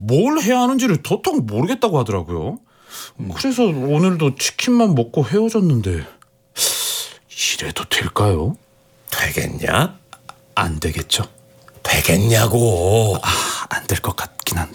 뭘 해야 하는지를 도통 모르겠다고 하더라고요. 그래서 오늘도 치킨만 먹고 헤어졌는데 이래도 될까요? 되겠냐? 안 되겠죠? 되겠냐고. 안 될 것 같긴 한데.